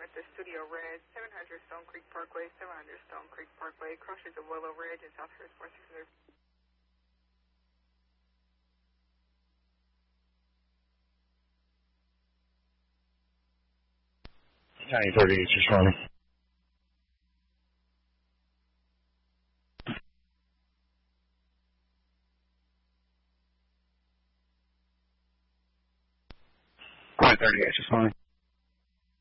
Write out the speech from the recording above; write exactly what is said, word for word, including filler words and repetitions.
at the Studio Red, seven hundred Stone Creek Parkway, seven hundred Stone Creek Parkway, crossers of Willow Ridge and Southhurst four six hundred. nine thirty-eight, responding. nine thirty-eight, responding.